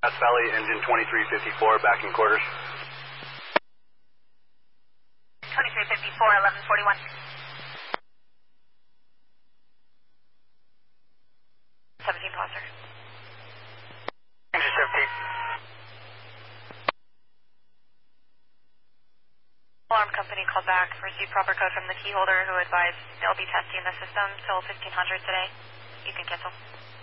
Grass Valley, engine 2354, back in quarters. 2354, 1141. 17 Foster. Engine 17. Alarm company called back, received proper code from the key holder who advised they'll be testing the system till 1500 today. You can cancel.